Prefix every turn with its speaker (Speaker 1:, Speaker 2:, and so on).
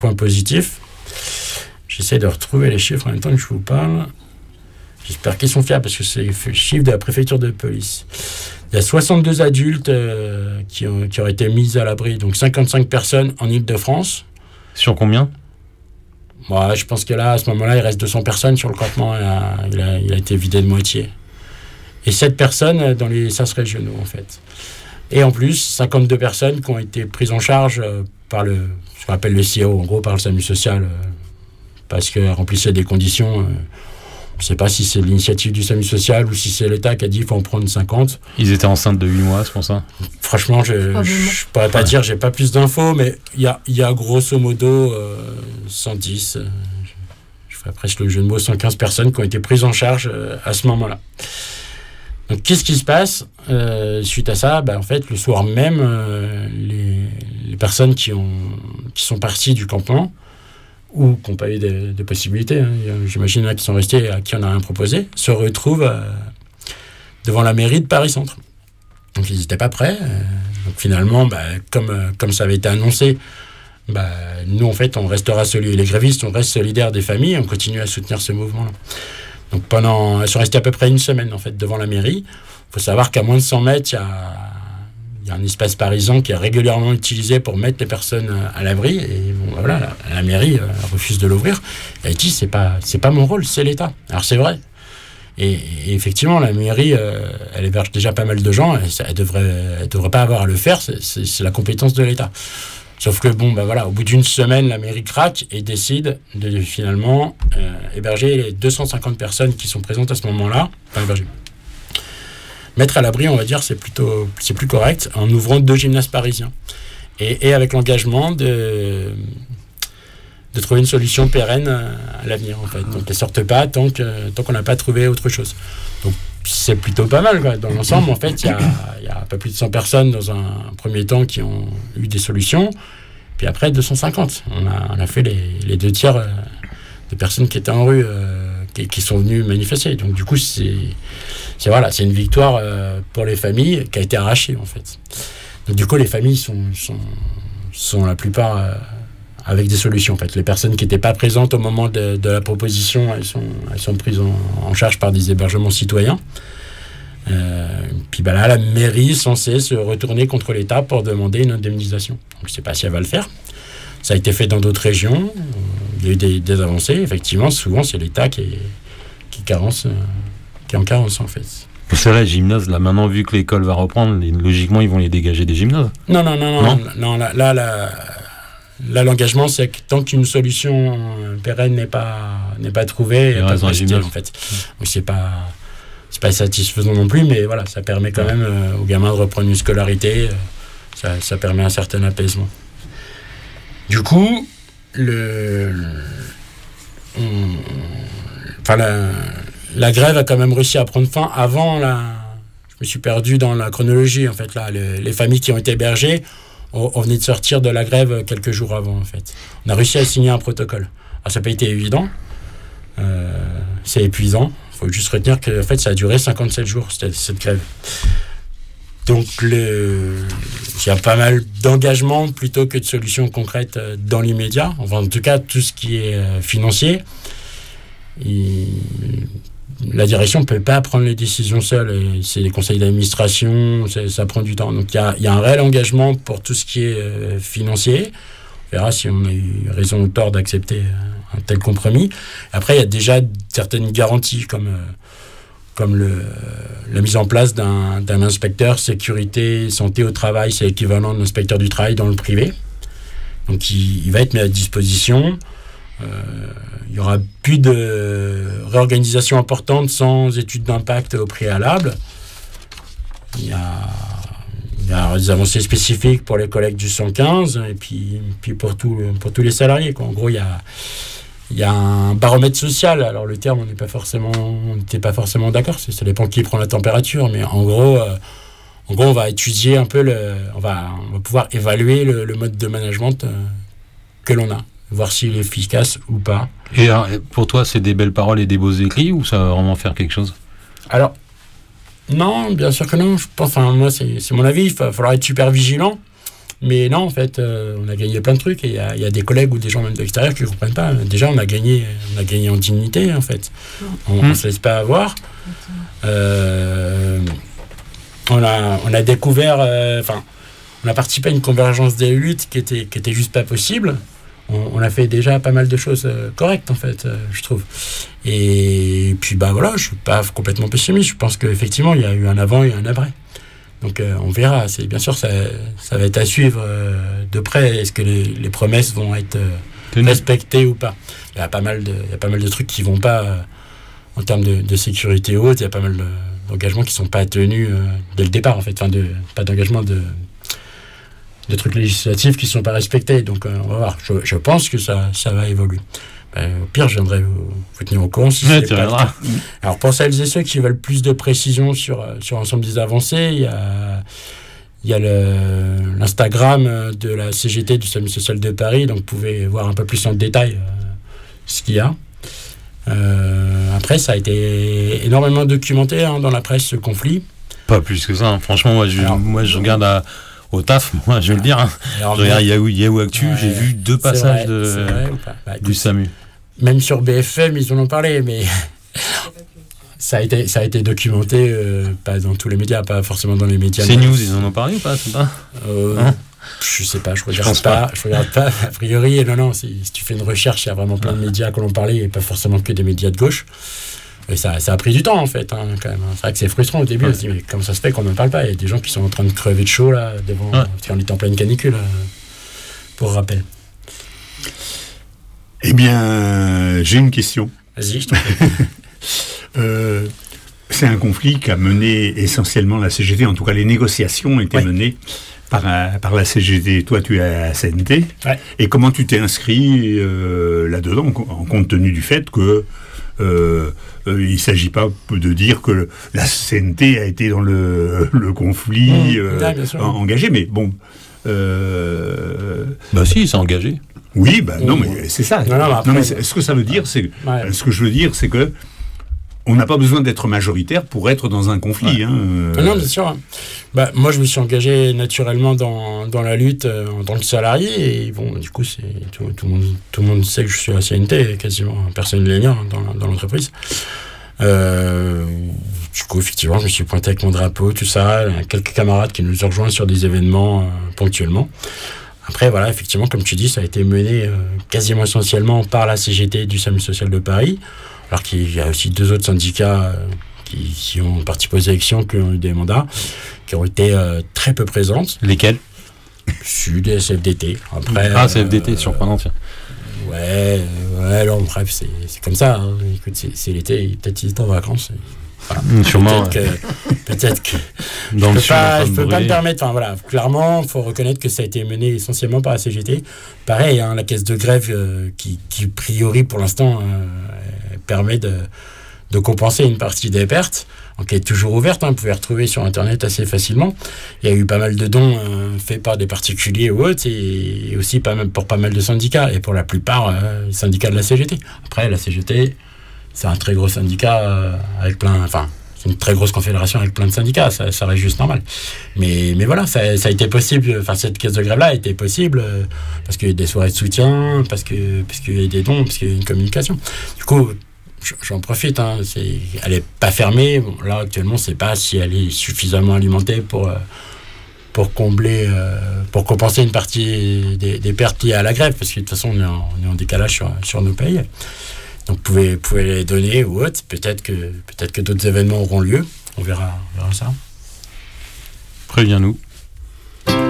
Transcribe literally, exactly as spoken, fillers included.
Speaker 1: points positifs. J'essaie de retrouver les chiffres en même temps que je vous parle. J'espère qu'ils sont fiables parce que c'est le chiffre de la préfecture de police. Il y a soixante-deux adultes euh, qui, ont, qui auraient été mis à l'abri, donc cinquante-cinq personnes en Île-de-France.
Speaker 2: Sur combien ?
Speaker 1: Moi, je pense que là, à ce moment-là, il reste deux cents personnes sur le campement. Il a, il a, il a été vidé de moitié. Et sept personnes dans les sas régionaux, en fait. Et en plus, cinquante-deux personnes qui ont été prises en charge euh, par le, ce qu'on appelle le C I O, en gros, par le SAMU social, euh, parce qu'elles remplissaient des conditions... Euh, je ne sais pas si c'est l'initiative du SAMU social ou si c'est l'État qui a dit qu'il faut en prendre cinquante.
Speaker 2: Ils étaient enceintes de huit mois, c'est pour ça ?
Speaker 1: Franchement, je ne pourrais pas ouais. dire, je n'ai pas plus d'infos, mais il y a, y a grosso modo euh, cent dix, euh, je ferais presque le jeu de mots, cent quinze personnes qui ont été prises en charge euh, à ce moment-là. Donc, qu'est-ce qui se passe euh, suite à ça ? Ben, en fait, le soir même, euh, les, les personnes qui, ont, qui sont parties du campement, ou qui n'ont pas eu de, de possibilités, hein. J'imagine là qui sont restés à qui on n'a rien proposé, se retrouvent euh, devant la mairie de Paris-Centre. Donc ils n'étaient pas prêts. Euh, donc finalement, bah, comme, euh, comme ça avait été annoncé, bah, nous en fait on restera solidaires, les grévistes on reste solidaires des familles, on continue à soutenir ce mouvement-là. Donc pendant, ils sont restés à peu près une semaine en fait devant la mairie. Il faut savoir qu'à moins de cent mètres, il y a... Il y a un espace parisien qui est régulièrement utilisé pour mettre les personnes à l'abri. Et bon, voilà, la, la mairie euh, refuse de l'ouvrir. Elle dit, c'est pas, c'est pas mon rôle, c'est l'État. Alors c'est vrai. Et, et effectivement, la mairie, euh, elle héberge déjà pas mal de gens. Et ça, elle devrait, elle devrait pas avoir à le faire. C'est, c'est, c'est la compétence de l'État. Sauf que bon, ben voilà, au bout d'une semaine, la mairie craque et décide de finalement euh, héberger les deux cent cinquante personnes qui sont présentes à ce moment-là. Enfin, héberger. Mettre à l'abri, on va dire, c'est plutôt, c'est plus correct, en ouvrant deux gymnases parisiens. Et, et avec l'engagement de, de trouver une solution pérenne à l'avenir, en fait. Donc, elles ne sortent pas tant, que, tant qu'on n'a pas trouvé autre chose. Donc, c'est plutôt pas mal, quoi. Dans l'ensemble, en fait, il y a, y a pas plus de cent personnes dans un premier temps qui ont eu des solutions. Puis après, deux cent cinquante. On a, on a fait les, les deux tiers euh, des personnes qui étaient en rue, euh, qui, qui sont venues manifester. Donc, du coup, c'est... C'est, voilà, c'est une victoire euh, pour les familles qui a été arrachée, en fait. Donc, du coup, les familles sont, sont, sont la plupart euh, avec des solutions, en fait. Les personnes qui n'étaient pas présentes au moment de, de la proposition, elles sont, elles sont prises en, en charge par des hébergements citoyens. Euh, puis bah là, la mairie est censée se retourner contre l'État pour demander une indemnisation. Donc, je ne sais pas si elle va le faire. Ça a été fait dans d'autres régions. Il y a eu des, des avancées. Effectivement, souvent, c'est l'État qui, est, qui carence... Euh, qui est en carence, en fait.
Speaker 2: C'est vrai, les gymnases, là, maintenant, vu que l'école va reprendre, les, logiquement, ils vont les dégager des gymnases.
Speaker 1: Non, non, non, non. non, non là, là, là, là, l'engagement, c'est que tant qu'une solution pérenne n'est pas, n'est pas trouvée, il n'y a pas de rester, en fait. Donc, c'est pas, c'est pas satisfaisant non plus, mais voilà, ça permet quand même euh, aux gamins de reprendre une scolarité. Euh, ça, ça permet un certain apaisement. Du coup, le... On, enfin, la... La grève a quand même réussi à prendre fin avant la... Je me suis perdu dans la chronologie, en fait. Là, le, les familles qui ont été hébergées, on, on venait de sortir de la grève quelques jours avant, en fait. On a réussi à signer un protocole. Alors, ça n'a pas été évident. Euh, c'est épuisant. Il faut juste retenir que en fait, ça a duré cinquante-sept jours, cette, cette grève. Donc, le... il y a pas mal d'engagement plutôt que de solutions concrètes dans l'immédiat. Enfin, en tout cas, tout ce qui est euh, financier. Il... La direction ne peut pas prendre les décisions seule. Et c'est les conseils d'administration, ça prend du temps. Donc il y a, y a un réel engagement pour tout ce qui est euh, financier. On verra si on a eu raison ou tort d'accepter un tel compromis. Après, il y a déjà certaines garanties, comme, euh, comme le, la mise en place d'un, d'un inspecteur sécurité, santé au travail. C'est l'équivalent de l'inspecteur du travail dans le privé. Donc il, il va être mis à disposition. Euh, il n'y aura plus de réorganisation importante sans étude d'impact au préalable. Il y a, il y a des avancées spécifiques pour les collègues du cent quinze et puis, puis pour, tout, pour tous les salariés, quoi. En gros, il y a, il y a un baromètre social. Alors le terme, on n'est pas forcément, on n'était pas forcément d'accord. C'est, ça dépend qui prend la température, mais en gros, euh, en gros, on va étudier un peu le, on va, on va pouvoir évaluer le, le mode de management euh, que l'on a. Voir s'il est efficace ou pas.
Speaker 2: Et alors, pour toi, c'est des belles paroles et des beaux écrits ou ça va vraiment faire quelque chose ?
Speaker 1: Alors, non, bien sûr que non. Je pense, enfin, moi, c'est, c'est mon avis. Il va falloir être super vigilant Mais non, en fait, euh, on a gagné plein de trucs et il y a, y a des collègues ou des gens même de l'extérieur qui ne comprennent pas. Déjà, on a gagné, on a gagné en dignité, en fait. On ne mmh. se laisse pas avoir. Euh, on, a, on a découvert... Enfin, euh, on a participé à une convergence des luttes qui était, qui était juste pas possible. On, on a fait déjà pas mal de choses euh, correctes, en fait, euh, je trouve. Et puis, bah voilà, je suis pas complètement pessimiste. Je pense qu'effectivement, il y a eu un avant et un après. Donc euh, on verra. C'est, bien sûr, ça, ça va être à suivre euh, de près. Est-ce que les, les promesses vont être euh, respectées ou pas? Il y a pas mal de, il y a pas mal de trucs qui vont pas euh, en termes de, de sécurité haute. Il y a pas mal de, d'engagements qui sont pas tenus euh, dès le départ, en fait. Enfin, de, pas d'engagement de, de trucs législatifs qui sont pas respectés. Donc euh, on va voir. Je, je pense que ça, ça va évoluer. Ben, au pire, je viendrai vous, vous tenir au courant. Si
Speaker 2: ouais, tu pas
Speaker 1: Alors, pour celles et ceux qui veulent plus de précision sur, sur l'ensemble des avancées, il y a, il y a le, l'Instagram de la C G T, du SAMU social de Paris. Donc, vous pouvez voir un peu plus en détail euh, ce qu'il y a. Euh, après, ça a été énormément documenté hein, dans la presse, ce conflit.
Speaker 2: Pas plus que ça. Hein. Franchement, moi, je, Alors, moi, je regarde à... Au taf, moi je vais le dire. Hein.
Speaker 1: Alors,
Speaker 2: je regarde Yahoo, Yahoo Actu,
Speaker 1: ouais,
Speaker 2: j'ai vu deux passages
Speaker 1: vrai,
Speaker 2: de,
Speaker 1: vrai, bah,
Speaker 2: du SAMU.
Speaker 1: Même sur B F M, ils en ont parlé, mais ça, a été, ça a été documenté, euh, pas dans tous les médias, pas forcément dans les médias.
Speaker 2: C News, ils en ont parlé ou pas, c'est pas
Speaker 1: euh, hein Je sais pas, je regarde je pas, pas. Je regarde pas. A priori, non, non, si, si tu fais une recherche, il y a vraiment plein de médias qui en ont parlé, et pas forcément que des médias de gauche. Et ça, ça a pris du temps, en fait, hein, quand même. C'est vrai que c'est frustrant au début. Ouais. On se dit, mais comment ça se fait qu'on n'en parle pas? Il y a des gens qui sont en train de crever de chaud, là, devant. Ouais. Parce qu'on est en pleine canicule, euh, pour rappel.
Speaker 3: Eh bien, j'ai une question.
Speaker 1: Vas-y, je t'en prie.
Speaker 3: euh, c'est un conflit qui a mené essentiellement la C G T, en tout cas, les négociations ont été ouais. menées par, par la C G T. Toi, tu es à la C N T.
Speaker 1: Ouais.
Speaker 3: Et comment tu t'es inscrit euh, là-dedans, en compte tenu du fait que Euh, euh, il ne s'agit pas de dire que la C N T a été dans le, le conflit euh,
Speaker 1: mmh, ouais,
Speaker 3: engagé, mais bon... Euh...
Speaker 2: Bah si, il s'est engagé.
Speaker 3: Oui, bah, mmh. non, mais c'est ça.
Speaker 1: Non, non, après,
Speaker 3: non, mais ce que ça veut dire, c'est...
Speaker 1: Ouais.
Speaker 3: Ce que je veux dire, c'est que on n'a pas besoin d'être majoritaire pour être dans un conflit. Ouais. Hein, euh...
Speaker 1: Non, bien sûr. Bah, moi, je me suis engagé naturellement dans, dans la lutte euh, en tant que salarié. Et bon, du coup, c'est, tout, tout, le monde, tout le monde sait que je suis à la C N T, quasiment. Personne ne l'ignore dans, dans l'entreprise. Euh, du coup, effectivement, je me suis pointé avec mon drapeau, tout ça. Il y a quelques camarades qui nous ont rejoints sur des événements euh, ponctuellement. Après, voilà, effectivement, comme tu dis, ça a été mené euh, quasiment essentiellement par la C G T du SAMU social de Paris. Alors qu'il y a aussi deux autres syndicats euh, qui, qui ont participé aux élections, qui ont eu des mandats, qui ont été euh, très peu présentes.
Speaker 2: Lesquels?
Speaker 1: Sud et C F D T. Après,
Speaker 2: ah, C F D T, euh, surprenant, tiens.
Speaker 1: Ouais, ouais, alors, bref, c'est, c'est comme ça. Hein. Écoute, c'est, c'est l'été, peut-être ils étaient en vacances. Et, voilà.
Speaker 2: Sûrement.
Speaker 1: Peut-être
Speaker 2: ouais.
Speaker 1: que... Peut-être que
Speaker 2: Dans
Speaker 1: je
Speaker 2: le
Speaker 1: peux pas, je peux
Speaker 2: brûler.
Speaker 1: pas me permettre... Enfin, voilà, clairement, il faut reconnaître que ça a été mené essentiellement par la C G T. Pareil, hein, la caisse de grève euh, qui, qui, a priori, pour l'instant... Euh, permet de, de compenser une partie des pertes, donc elle est toujours ouverte, hein, vous pouvez retrouver sur internet assez facilement. Il y a eu pas mal de dons euh, faits par des particuliers ou autres, et, et aussi pas mal, pour pas mal de syndicats, et pour la plupart euh, les syndicats de la C G T. Après, la C G T, c'est un très gros syndicat euh, avec plein... Enfin, c'est une très grosse confédération avec plein de syndicats, ça, ça reste juste normal. Mais, mais voilà, ça, ça a été possible, enfin cette caisse de grève-là a été possible euh, parce qu'il y a eu des soirées de soutien, parce, que, parce qu'il y a eu des dons, parce qu'il y a eu une communication. Du coup, j'en profite, hein, c'est, elle n'est pas fermée. Bon, là, actuellement, on ne sait pas si elle est suffisamment alimentée pour, euh, pour combler, euh, pour compenser une partie des, des pertes liées à la grève, parce que de toute façon, on est en, on est en décalage sur, sur nos payes. Donc, vous pouvez, pouvez les donner ou autre. Peut-être que, peut-être que d'autres événements auront lieu. On verra, on verra ça.
Speaker 2: Préviens-nous.